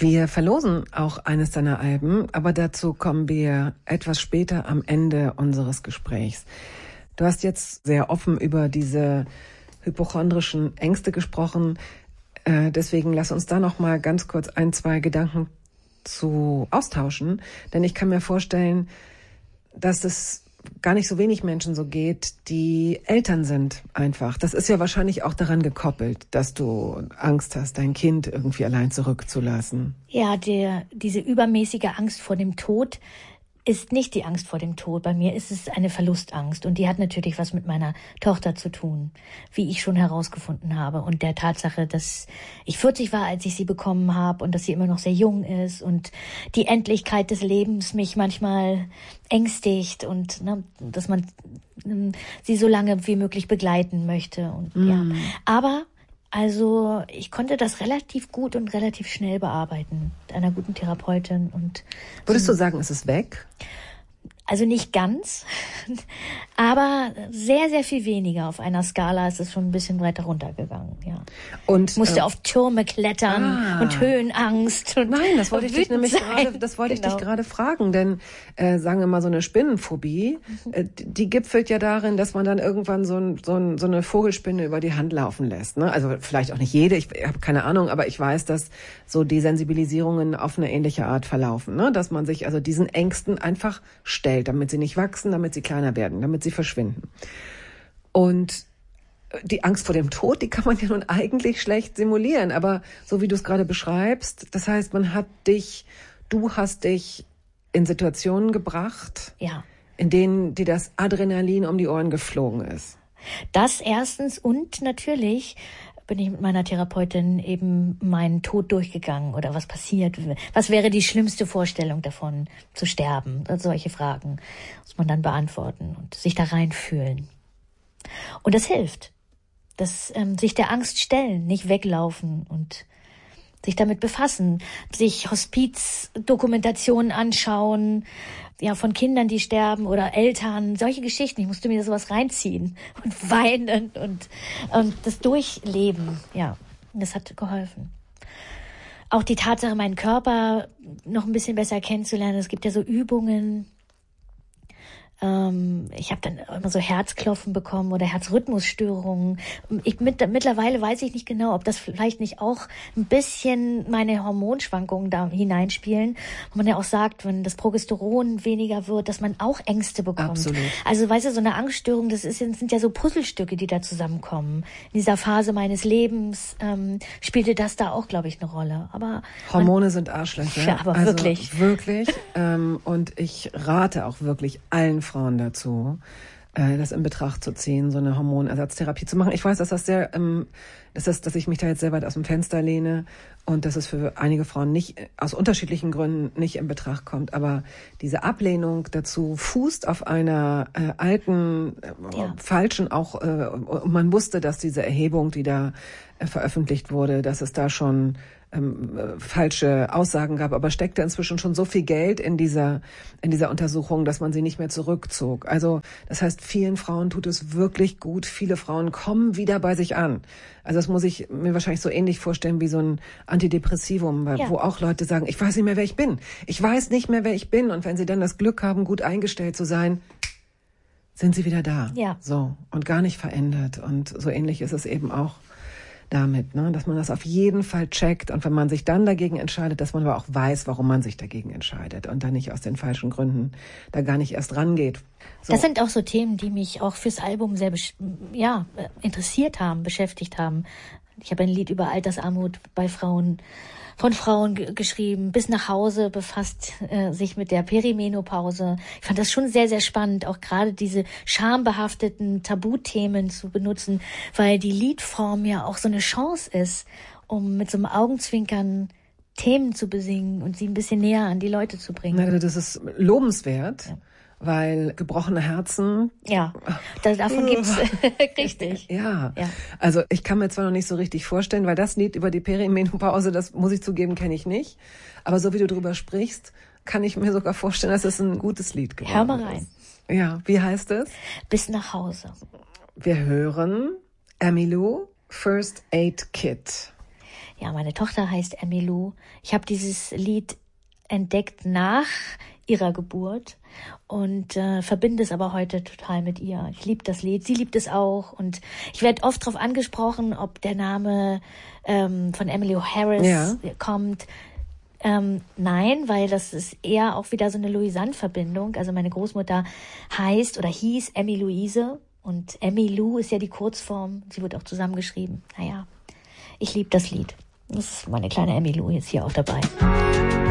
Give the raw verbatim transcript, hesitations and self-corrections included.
Wir verlosen auch eines deiner Alben, aber dazu kommen wir etwas später am Ende unseres Gesprächs. Du hast jetzt sehr offen über diese hypochondrischen Ängste gesprochen. Äh, deswegen lass uns da noch mal ganz kurz ein, zwei Gedanken zu austauschen. Denn ich kann mir vorstellen, dass es gar nicht so wenig Menschen so geht, die Eltern sind einfach. Das ist ja wahrscheinlich auch daran gekoppelt, dass du Angst hast, dein Kind irgendwie allein zurückzulassen. Ja, der, diese übermäßige Angst vor dem Tod ist nicht die Angst vor dem Tod. Bei mir ist es eine Verlustangst. Und die hat natürlich was mit meiner Tochter zu tun, wie ich schon herausgefunden habe. Und der Tatsache, dass ich vierzig war, als ich sie bekommen habe und dass sie immer noch sehr jung ist und die Endlichkeit des Lebens mich manchmal ängstigt und ne, dass man ähm, sie so lange wie möglich begleiten möchte. Und, mm. ja. Aber also ich konnte das relativ gut und relativ schnell bearbeiten mit einer guten Therapeutin. Und würdest du sagen, ist es weg? Also nicht ganz, aber sehr, sehr viel weniger. Auf einer Skala ist es schon ein bisschen weiter runtergegangen, ja. Und ich musste äh, auf Türme klettern ah, und Höhenangst. Und nein, das wollte ich dich nämlich gerade, das wollte genau. ich dich gerade fragen, denn äh, sagen wir mal so eine Spinnenphobie, mhm. äh, die gipfelt ja darin, dass man dann irgendwann so, ein, so, ein, so eine Vogelspinne über die Hand laufen lässt. Ne? Also vielleicht auch nicht jede, ich habe keine Ahnung, aber ich weiß, dass so Desensibilisierungen auf eine ähnliche Art verlaufen, ne? Dass man sich also diesen Ängsten einfach stellt, damit sie nicht wachsen, damit sie kleiner werden, damit sie verschwinden. Und die Angst vor dem Tod, die kann man ja nun eigentlich schlecht simulieren, aber so wie du es gerade beschreibst, das heißt, man hat dich, du hast dich in Situationen gebracht, ja. in denen dir das Adrenalin um die Ohren geflogen ist. Das erstens und natürlich bin ich mit meiner Therapeutin eben meinen Tod durchgegangen oder was passiert, was wäre die schlimmste Vorstellung davon, zu sterben, und solche Fragen muss man dann beantworten und sich da reinfühlen. Und das hilft, das ähm, sich der Angst stellen, nicht weglaufen und sich damit befassen, sich Hospizdokumentationen anschauen, ja, von Kindern, die sterben oder Eltern, solche Geschichten. Ich musste mir sowas reinziehen und weinen und, und das durchleben. Ja, das hat geholfen. Auch die Tatsache, meinen Körper noch ein bisschen besser kennenzulernen. Es gibt ja so Übungen. Ich habe dann immer so Herzklopfen bekommen oder Herzrhythmusstörungen. Ich mit, mittlerweile weiß ich nicht genau, ob das vielleicht nicht auch ein bisschen meine Hormonschwankungen da hineinspielen. Wo man ja auch sagt, wenn das Progesteron weniger wird, dass man auch Ängste bekommt. Absolut. Also weißt du, so eine Angststörung, das, ist, das sind ja so Puzzlestücke, die da zusammenkommen. In dieser Phase meines Lebens ähm, spielte das da auch, glaube ich, eine Rolle. Aber Hormone man, sind Arschlöcher. Ja, aber also wirklich. Wirklich. ähm, und ich rate auch wirklich allen Frauen dazu, äh, das in Betracht zu ziehen, so eine Hormonersatztherapie zu machen. Ich weiß, dass das sehr, ähm, dass, das, dass ich mich da jetzt sehr weit aus dem Fenster lehne und dass es für einige Frauen nicht, aus unterschiedlichen Gründen nicht in Betracht kommt. Aber diese Ablehnung dazu fußt auf einer äh, alten, äh, Ja. falschen auch, äh, und man wusste, dass diese Erhebung, die da äh, veröffentlicht wurde, dass es da schon Ähm, äh, falsche Aussagen gab, aber steckte inzwischen schon so viel Geld in dieser in dieser Untersuchung, dass man sie nicht mehr zurückzog. Also das heißt, vielen Frauen tut es wirklich gut. Viele Frauen kommen wieder bei sich an. Also das muss ich mir wahrscheinlich so ähnlich vorstellen wie so ein Antidepressivum, Ja. wo auch Leute sagen, ich weiß nicht mehr, wer ich bin. Ich weiß nicht mehr, wer ich bin. Und wenn sie dann das Glück haben, gut eingestellt zu sein, sind sie wieder da. Ja. So. Und gar nicht verändert. Und so ähnlich ist es eben auch damit, ne, dass man das auf jeden Fall checkt und wenn man sich dann dagegen entscheidet, dass man aber auch weiß, warum man sich dagegen entscheidet und dann nicht aus den falschen Gründen da gar nicht erst rangeht. So. Das sind auch so Themen, die mich auch fürs Album sehr ja, interessiert haben, beschäftigt haben. Ich habe ein Lied über Altersarmut bei Frauen, von Frauen g- geschrieben, bis nach Hause befasst äh, sich mit der Perimenopause. Ich fand das schon sehr, sehr spannend, auch gerade diese schambehafteten Tabuthemen zu benutzen, weil die Liedform ja auch so eine Chance ist, um mit so einem Augenzwinkern Themen zu besingen und sie ein bisschen näher an die Leute zu bringen. Na, das ist lobenswert. Ja. Weil gebrochene Herzen... Ja, da, davon gibt's richtig. Ja. ja, also ich kann mir zwar noch nicht so richtig vorstellen, weil das Lied über die Perimenopause, das muss ich zugeben, kenne ich nicht. Aber so wie du drüber sprichst, kann ich mir sogar vorstellen, dass es ein gutes Lied geworden ist. Hör mal rein. Ist. Ja, wie heißt es? Bis nach Hause. Wir hören Emmylou, First Aid Kit. ja, meine Tochter heißt Emmylou. Ich habe dieses Lied entdeckt nach ihrer Geburt und äh, verbinde es aber heute total mit ihr. Ich liebe das Lied, sie liebt es auch und ich werde oft darauf angesprochen, ob der Name ähm, von Emmylou Harris ja. kommt. Ähm, nein, weil das ist eher auch wieder so eine Louisanne-Verbindung. Also meine Großmutter heißt oder hieß Emmy Louise und Emmylou ist ja die Kurzform. Sie wird auch zusammengeschrieben. Naja, ich liebe das Lied. Das ist meine kleine Emmylou jetzt hier auch dabei.